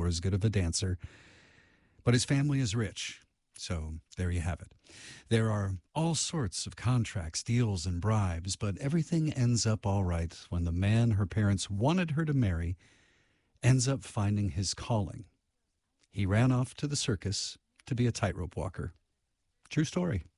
as good of a dancer. But his family is rich. So there you have it. There are all sorts of contracts, deals, and bribes, but everything ends up all right when the man her parents wanted her to marry ends up finding his calling. He ran off to the circus to be a tightrope walker. True story.